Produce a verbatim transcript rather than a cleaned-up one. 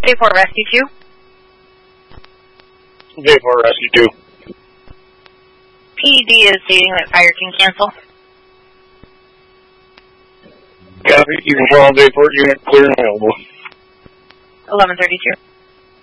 Bayport Rescue two. Bayport Rescue two. P D is stating that fire can cancel. Copy. You can call Bayport unit clear and available. eleven thirty-two.